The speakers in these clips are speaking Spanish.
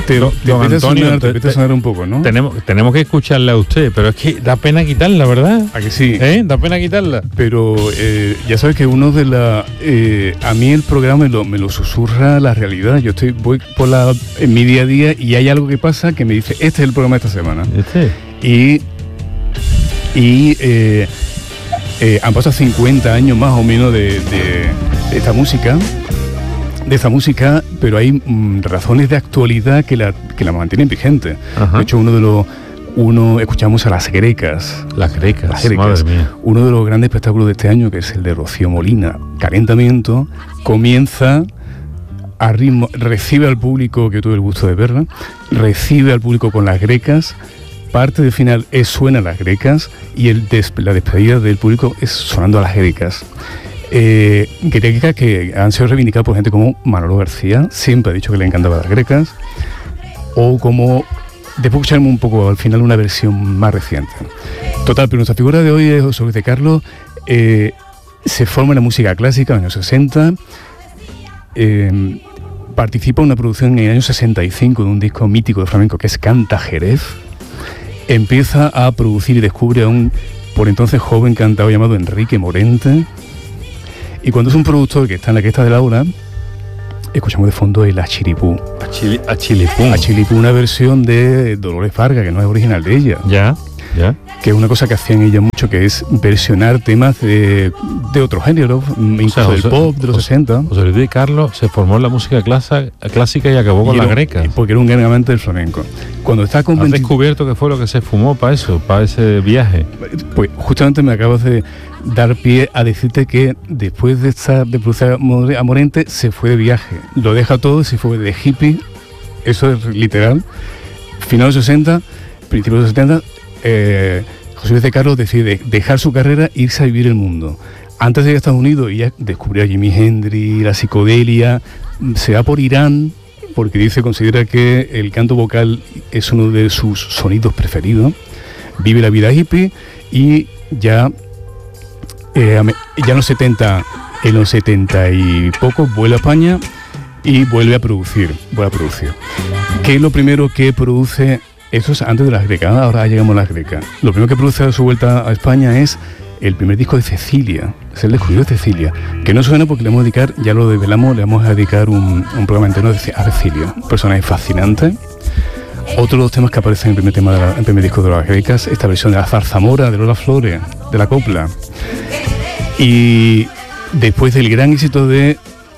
Te empieza a sonar un poco, ¿no? Tenemos que escucharla a usted, pero es que da pena quitarla, ¿verdad? ¿A que sí? Da pena quitarla. Pero ya sabes que a mí el programa me lo susurra la realidad. Yo voy en mi día a día y hay algo que pasa que me dice, este es el programa de esta semana. Han pasado 50 años más o menos de esta música. De esta música, pero hay razones de actualidad que la mantienen vigente. Ajá. De hecho, escuchamos a Las Grecas. Las Grecas, madre mía. Uno de los grandes espectáculos de este año, que es el de Rocío Molina, Calentamiento, comienza a ritmo, recibe al público, que tuve el gusto de verla, recibe al público con Las Grecas, parte del final suena Las Grecas y la despedida del público es sonando a Las Grecas. Grecas que han sido reivindicadas por gente como Manolo García, siempre ha dicho que le encantaba Las Grecas, o como, después escucharemos un poco al final una versión más reciente. Total, pero nuestra figura de hoy es José Luis de Carlos. Se forma en la música clásica en los años 60, participa en una producción en el año 65 de un disco mítico de flamenco que es Canta Jerez, empieza a producir y descubre a un por entonces joven cantador llamado Enrique Morente. Y cuando es un productor que está en la cresta de la ola, escuchamos de fondo el Achilipú. Achilipú, una versión de Dolores Vargas, que no es original de ella. Ya. Que es una cosa que hacían ella mucho, que es versionar temas de otros géneros, incluso del pop de los 60. José Luis de Carlos se formó en la música clásica y acabó con Las Grecas. Porque era un gran amante del flamenco. Cuando está ¿Has descubierto qué fue lo que se fumó para ese viaje? Pues justamente me acabas de dar pie a decirte que después de producir a Morente se fue de viaje. Lo deja todo y se fue de hippie, eso es literal. Final de los 60, principios de los 70, José Luis de Carlos decide dejar su carrera e irse a vivir el mundo. Antes de ir a Estados Unidos, ya descubrió a Jimi Hendrix, la psicodelia, se va por Irán, porque considera que el canto vocal es uno de sus sonidos preferidos. Vive la vida hippie y ya en los 70 y poco vuelve a España y vuelve a producir. ¿Qué es lo primero que produce? Eso es antes de Las Grecas, ahora llegamos a Las Grecas. Lo primero que produce a su vuelta a España es el primer disco de Cecilia, es el descubrido de Cecilia, que no suena porque le vamos a dedicar, ya lo desvelamos, le vamos a dedicar un programa entero a Cecilia, un personaje fascinante. Otro de los temas que aparecen en el primer disco de Las Grecas, esta versión de la zarzamora, de Lola Flores, de la copla. Y después del gran éxito de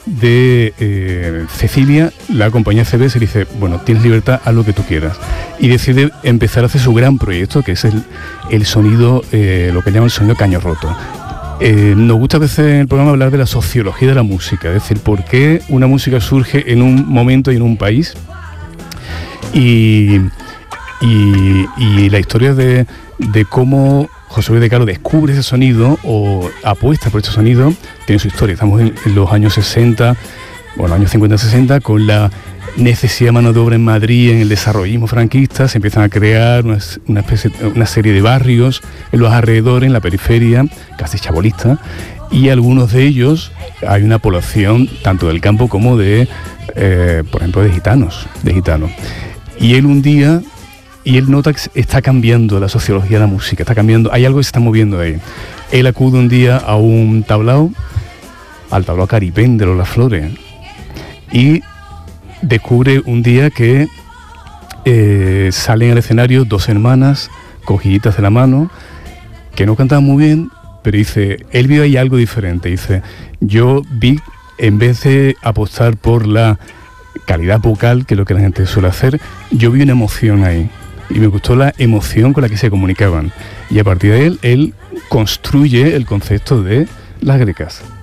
Cecilia, la compañía CBS le dice, bueno, tienes libertad, haz lo que tú quieras. Y decide empezar a hacer su gran proyecto, que es el sonido, lo que llaman el sonido caño roto. Nos gusta a veces en el programa hablar de la sociología de la música, es decir, por qué una música surge en un momento y en un país. Y la historia de cómo José Luis de Carlos descubre ese sonido o apuesta por ese sonido, tiene su historia. Estamos en los años 60, bueno, años 50-60, con la necesidad de mano de obra en Madrid, en el desarrollismo franquista, se empiezan a crear una serie de barrios en los alrededores, en la periferia, casi chabolista, y algunos de ellos hay una población tanto del campo como de, por ejemplo, de gitanos. Y él nota que está cambiando la sociología de la música, está cambiando, hay algo que se está moviendo ahí. Él acude un día a un tablao, al tablao Caripén de Lola Flores, y descubre un día que salen al escenario dos hermanas, cogiditas de la mano, que no cantaban muy bien, pero dice, él vio ahí algo diferente, dice, yo vi, en vez de apostar por la calidad vocal, que es lo que la gente suele hacer, yo vi una emoción ahí. Y me gustó la emoción con la que se comunicaban. Y a partir de él construye el concepto de Las Grecas.